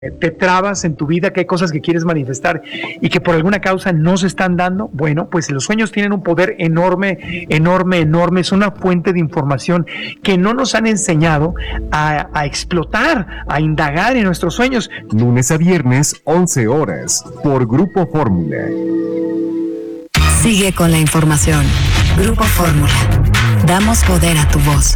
te trabas en tu vida, que hay cosas que quieres manifestar y que por alguna causa no se están dando, bueno, pues los sueños tienen un poder enorme, enorme, enorme, es una fuente de información que no nos han enseñado a explotar, a indagar en nuestros sueños. Lunes a viernes, 11 horas, por Grupo Fórmula. Sigue con la información. Grupo Fórmula. Damos poder a tu voz.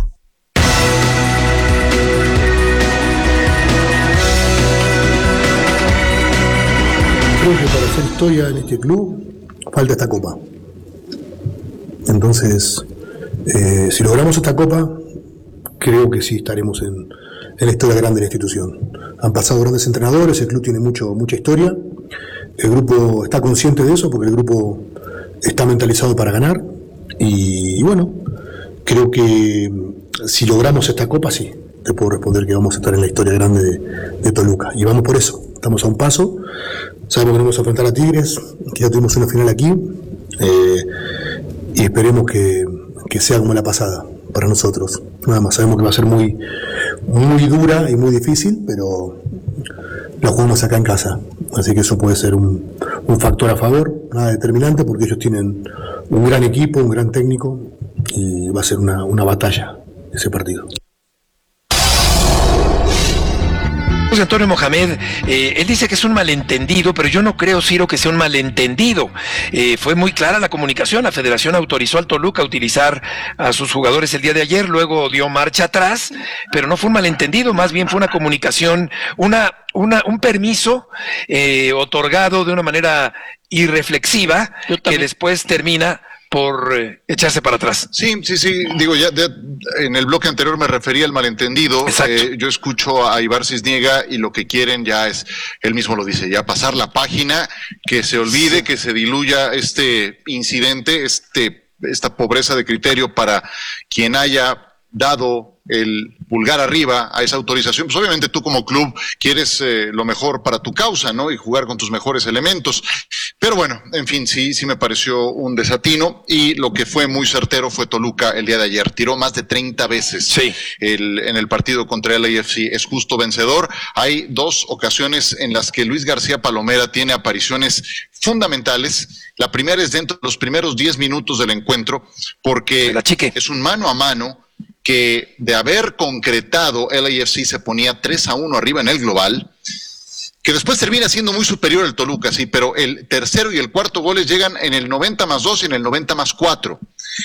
Creo que para hacer historia en este club falta esta copa. Entonces, si logramos esta copa, creo que sí estaremos en la historia grande de la institución. Han pasado grandes entrenadores, el club tiene mucha historia, el grupo está consciente de eso porque el grupo está mentalizado para ganar y bueno, creo que si logramos esta copa, sí, te puedo responder que vamos a estar en la historia grande de Toluca y vamos por eso, estamos a un paso. Sabemos que vamos a enfrentar a Tigres, que ya tuvimos una final aquí, y esperemos que sea como la pasada para nosotros. Nada más, sabemos que va a ser muy dura y muy difícil, pero la jugamos acá en casa, así que eso puede ser un factor a favor, nada determinante, porque ellos tienen un gran equipo, un gran técnico, y va a ser una batalla ese partido. Antonio Mohamed, él dice que es un malentendido, pero yo no creo, Ciro, que sea un malentendido. Fue muy clara la comunicación, la federación autorizó al Toluca a utilizar a sus jugadores el día de ayer, luego dio marcha atrás, pero no fue un malentendido, más bien fue una comunicación, un permiso otorgado de una manera irreflexiva, que después termina por echarse para atrás. Sí, digo, ya en el bloque anterior me refería al malentendido. Yo escucho a Ibar Cisniega y lo que quieren ya es, él mismo lo dice, ya pasar la página, que se olvide, que se diluya este incidente, esta pobreza de criterio para quien haya dado el pulgar arriba a esa autorización. Pues obviamente tú como club quieres lo mejor para tu causa, ¿no? Y jugar con tus mejores elementos. Pero bueno, en fin, sí me pareció un desatino y lo que fue muy certero fue Toluca el día de ayer. Tiró más de 30 veces en el partido contra el LAFC. Es justo vencedor. Hay dos ocasiones en las que Luis García Palomera tiene apariciones fundamentales. La primera es dentro de los primeros 10 minutos del encuentro, porque es un mano a mano que de haber concretado LAFC se ponía 3-1 arriba en el global, que después termina siendo muy superior el Toluca, sí, pero el tercero y el cuarto goles llegan en el 90+2 y en el 90+4.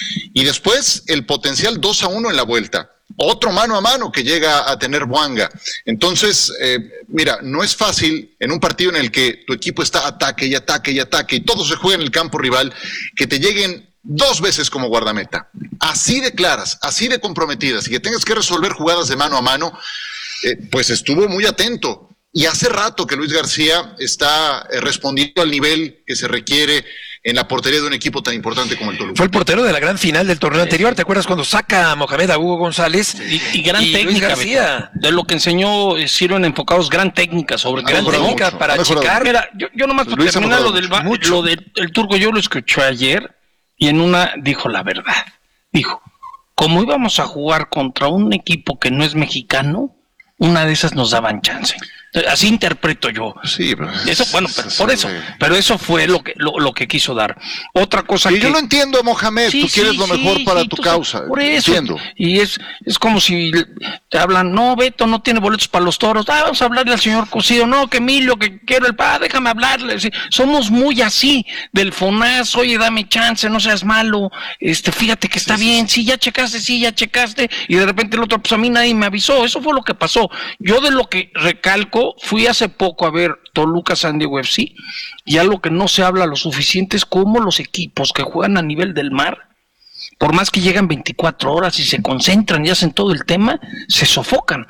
Y después el potencial 2-1 en la vuelta. Otro mano a mano que llega a tener Bouanga. Entonces, mira, no es fácil en un partido en el que tu equipo está ataque y ataque y ataque y todo se juega en el campo rival, que te lleguen 2 veces como guardameta, así de claras, así de comprometidas, y que tengas que resolver jugadas de mano a mano, pues estuvo muy atento. Y hace rato que Luis García está respondiendo al nivel que se requiere en la portería de un equipo tan importante como el Toluca. Fue el portero de la gran final del torneo anterior, ¿te acuerdas cuando saca a Mohamed a Hugo González? Y gran técnica, García. De lo que enseñó Ciro en Enfocados, gran técnica sobre gran técnica mucho, para achicar. Mira, yo nomás para terminar lo del Turco, yo lo escuché ayer y en una dijo la verdad. Dijo, como íbamos a jugar contra un equipo que no es mexicano, una de esas nos daban chance. Así interpreto yo. Sí, eso, bueno, por eso. Pero eso fue lo que quiso dar. Otra cosa y yo lo entiendo, Mohamed. Tú quieres lo mejor para tu causa. Por eso. Entiendo. Y es como si te hablan, no, Beto no tiene boletos para los toros. Vamos a hablarle al señor Cosido. No, que Emilio, que quiero déjame hablarle. Sí, somos muy así, del fonazo. Oye, dame chance, no seas malo. Fíjate que está bien. Sí, ya checaste. Y de repente el otro, pues a mí nadie me avisó. Eso fue lo que pasó. Yo de lo que recalco, fui hace poco a ver Toluca San Diego FC y algo que no se habla lo suficiente es cómo los equipos que juegan a nivel del mar, por más que llegan 24 horas y se concentran y hacen todo el tema, se sofocan.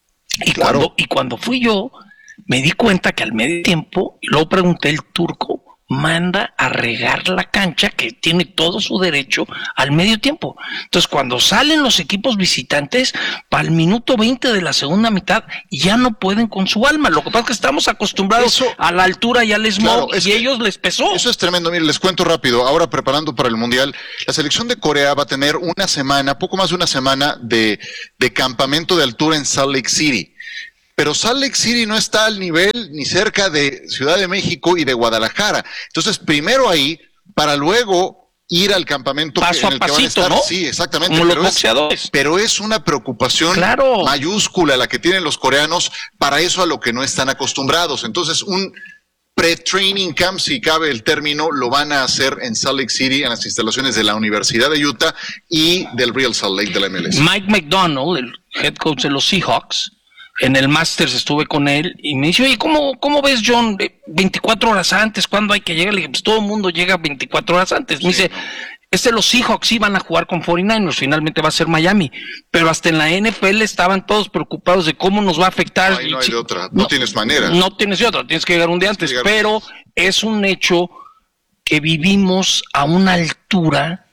Y cuando fui yo, me di cuenta que al medio tiempo, y luego pregunté el Turco, manda a regar la cancha, que tiene todo su derecho, al medio tiempo. Entonces, cuando salen los equipos visitantes, para el minuto 20 de la segunda mitad, ya no pueden con su alma. Lo que pasa es que estamos acostumbrados a la altura y al smog, y ellos les pesó. Eso es tremendo. Mire, les cuento rápido. Ahora, preparando para el Mundial, la selección de Corea va a tener una semana, poco más de una semana, de campamento de altura en Salt Lake City. pero Salt Lake City no está al nivel ni cerca de Ciudad de México y de Guadalajara. Entonces, primero ahí, para luego ir al campamento paso en el a pasito, que van a estar. ¿no? Sí, exactamente. Como los boxeadores. Pero es una preocupación mayúscula la que tienen los coreanos para eso a lo que no están acostumbrados. Entonces, un pre-training camp, si cabe el término, lo van a hacer en Salt Lake City, en las instalaciones de la Universidad de Utah y del Real Salt Lake de la MLS. Mike McDonald, el head coach de los Seahawks, en el Masters estuve con él y me dice, oye, ¿cómo ves, John? 24 horas antes, ¿cuándo hay que llegar? Le dije, pues todo el mundo llega 24 horas antes. Me dice, los Seahawks sí van a jugar con 49ers, finalmente va a ser Miami, pero hasta en la NFL estaban todos preocupados de cómo nos va a afectar. No hay de otra, no tienes manera. No tienes de otra, tienes que llegar un día antes, pero es un hecho que vivimos a una altura.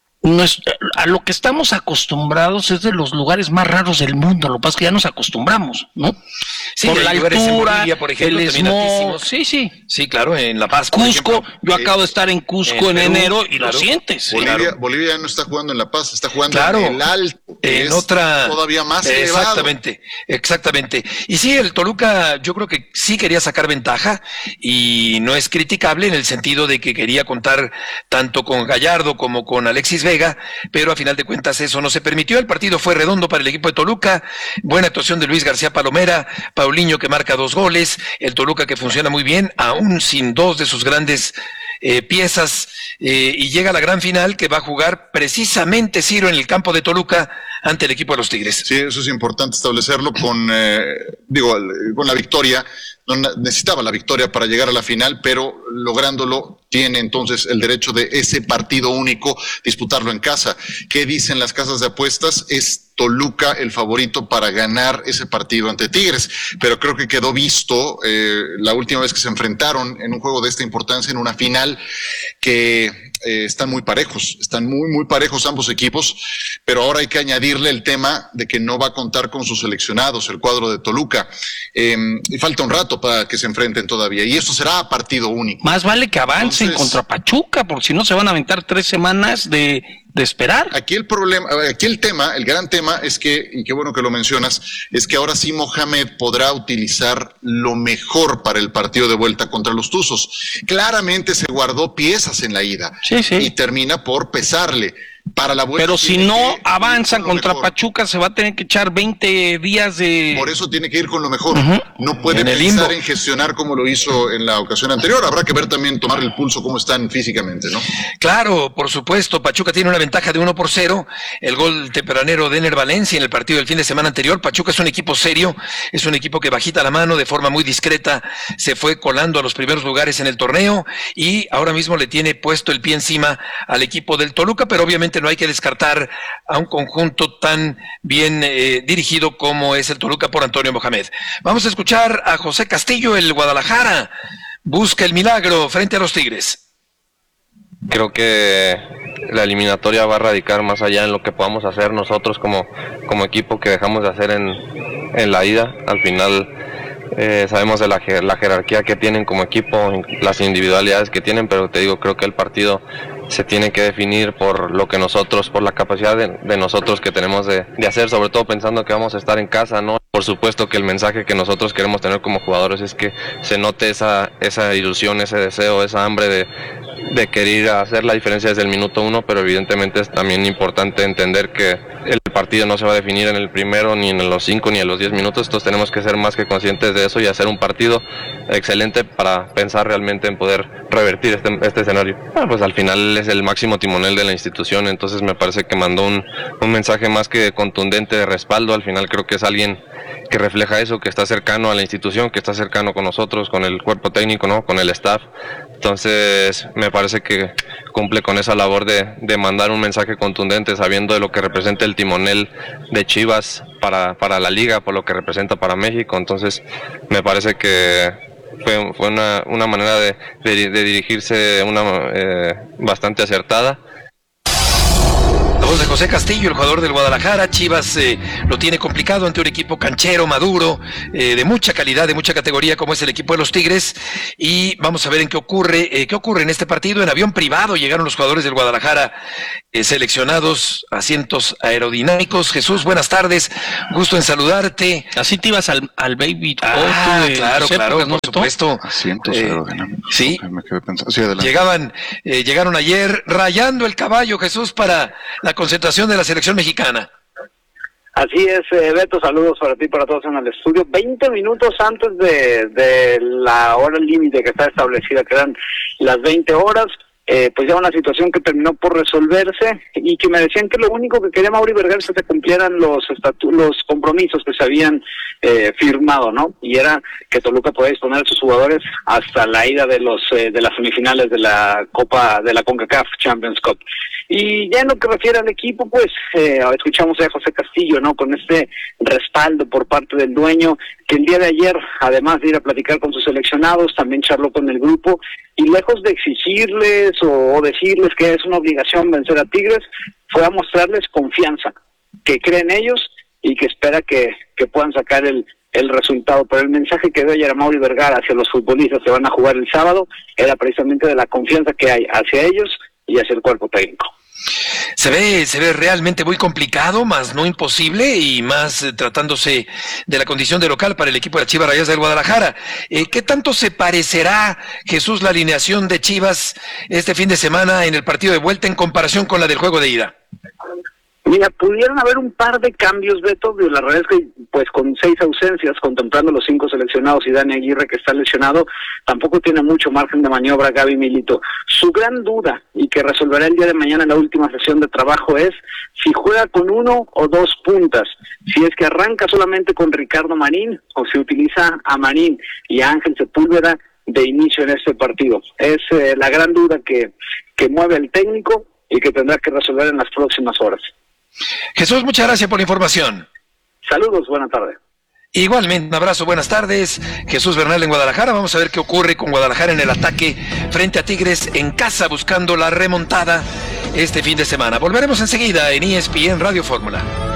A lo que estamos acostumbrados es de los lugares más raros del mundo, lo que pasa es que ya nos acostumbramos, ¿no? Sí, por la altura, Bolivia, por ejemplo, el smog, sí, claro, en La Paz, Cusco, yo acabo de estar en Cusco en Perú, enero y lo sientes. Bolivia ya no está jugando en La Paz, está jugando en el Alto, que es otra todavía más elevado. Exactamente. Y sí, el Toluca yo creo que sí quería sacar ventaja y no es criticable en el sentido de que quería contar tanto con Gallardo como con Alexis Vega, pero a final de cuentas eso no se permitió. El partido fue redondo para el equipo de Toluca, buena actuación de Luis García Palomera, Paulinho que marca 2 goles, el Toluca que funciona muy bien, aún sin 2 de sus grandes piezas, y llega a la gran final que va a jugar precisamente Ciro en el campo de Toluca ante el equipo de los Tigres. Sí, eso es importante establecerlo con la victoria. No necesitaba la victoria para llegar a la final, pero lográndolo tiene entonces el derecho de ese partido único, disputarlo en casa. ¿Qué dicen las casas de apuestas? Es Toluca el favorito para ganar ese partido ante Tigres, pero creo que quedó visto la última vez que se enfrentaron en un juego de esta importancia, en una final, que están muy parejos, están muy parejos ambos equipos, pero ahora hay que añadirle el tema de que no va a contar con sus seleccionados, el cuadro de Toluca, y falta un rato para que se enfrenten todavía, y esto será partido único. Más vale que avancen contra Pachuca, porque si no se van a aventar 3 semanas de esperar. Aquí el gran tema es que, y qué bueno que lo mencionas, es que ahora sí Mohamed podrá utilizar lo mejor para el partido de vuelta contra los Tuzos. Claramente se guardó piezas en la ida y termina por pesarle. Para la vuelta. Pero si no avanzan contra Pachuca, se va a tener que echar 20 días de... Por eso tiene que ir con lo mejor. No puede pensar en gestionar como lo hizo en la ocasión anterior. Habrá que ver también, tomar el pulso, cómo están físicamente, ¿no? Claro, por supuesto. Pachuca tiene una ventaja de 1-0. El gol tempranero de Ener Valencia en el partido del fin de semana anterior. Pachuca es un equipo serio, es un equipo que bajita la mano de forma muy discreta, se fue colando a los primeros lugares en el torneo y ahora mismo le tiene puesto el pie encima al equipo del Toluca, pero obviamente no hay que descartar a un conjunto tan bien dirigido como es el Toluca por Antonio Mohamed. Vamos a escuchar a José Castillo, el Guadalajara busca el milagro frente a los Tigres. Creo que la eliminatoria va a radicar más allá en lo que podamos hacer nosotros como equipo que dejamos de hacer en la ida. Al final sabemos de la jerarquía que tienen como equipo, las individualidades que tienen, pero te digo, creo que el partido se tiene que definir por lo que nosotros, por la capacidad de nosotros que tenemos de hacer, sobre todo pensando que vamos a estar en casa, ¿no? Por supuesto que el mensaje que nosotros queremos tener como jugadores es que se note esa ilusión, ese deseo, esa hambre de querer hacer la diferencia desde el minuto 1, pero evidentemente es también importante entender que el partido no se va a definir en el primero, ni en los 5, ni en los 10 minutos, entonces tenemos que ser más que conscientes de eso y hacer un partido excelente para pensar realmente en poder revertir este escenario. Pues al final es el máximo timonel de la institución, entonces me parece que mandó un mensaje más que contundente de respaldo. Al final creo que es alguien que refleja eso, que está cercano a la institución, que está cercano con nosotros, con el cuerpo técnico, ¿no? Con el staff. Entonces me parece que cumple con esa labor de mandar un mensaje contundente, sabiendo de lo que representa el timonel de Chivas para la liga, por lo que representa para México. Entonces me parece que fue una manera de dirigirse bastante acertada. La voz de José Castillo, el jugador del Guadalajara. Chivas lo tiene complicado ante un equipo canchero, maduro, de mucha calidad, de mucha categoría, como es el equipo de los Tigres. Y vamos a ver qué ocurre en este partido. En avión privado llegaron los jugadores del Guadalajara seleccionados, asientos aerodinámicos. Jesús, buenas tardes, gusto en saludarte. Así te ibas al Baby. Claro, por supuesto. Asientos aerodinámicos. Sí, me quedé pensando. Sí, adelante. Llegaron ayer rayando el caballo, Jesús, para la concentración de la selección mexicana. Así es, Beto, saludos para ti y para todos en el estudio. 20 minutos antes de la hora límite que está establecida, que eran las 20 horas, pues ya una situación que terminó por resolverse y que me decían que lo único que quería Mauri Vergara es que se cumplieran los compromisos que se habían firmado, ¿no? Y era que Toluca podía disponer de sus jugadores hasta la ida de las semifinales de la Copa de la CONCACAF Champions Cup. Y ya en lo que refiere al equipo, pues escuchamos a José Castillo, ¿no? Con este respaldo por parte del dueño, que el día de ayer, además de ir a platicar con sus seleccionados, también charló con el grupo, y lejos de exigirles o decirles que es una obligación vencer a Tigres, fue a mostrarles confianza, que cree en ellos y que espera que puedan sacar el resultado. Pero el mensaje que dio ayer a Mauri Vergara hacia los futbolistas que van a jugar el sábado era precisamente de la confianza que hay hacia ellos y hacia el cuerpo técnico. Se ve realmente muy complicado, más no imposible, y más tratándose de la condición de local para el equipo de Chivas Rayadas del Guadalajara. ¿Qué tanto se parecerá, Jesús, la alineación de Chivas este fin de semana en el partido de vuelta en comparación con la del juego de ida? Mira, pudieron haber un par de cambios, Beto. La verdad es que, pues, con 6 ausencias, contemplando los 5 seleccionados y Dani Aguirre, que está lesionado, tampoco tiene mucho margen de maniobra Gaby Milito. Su gran duda, y que resolverá el día de mañana en la última sesión de trabajo, es si juega con 1 o 2 puntas, si es que arranca solamente con Ricardo Marín, o si utiliza a Marín y a Ángel Sepúlveda de inicio en este partido. Es la gran duda que mueve el técnico y que tendrá que resolver en las próximas horas. Jesús, muchas gracias por la información. Saludos, buenas tardes. Igualmente, un abrazo, buenas tardes. Jesús Bernal en Guadalajara. Vamos a ver qué ocurre con Guadalajara en el ataque frente a Tigres en casa, buscando la remontada este fin de semana. Volveremos enseguida en ESPN Radio Fórmula.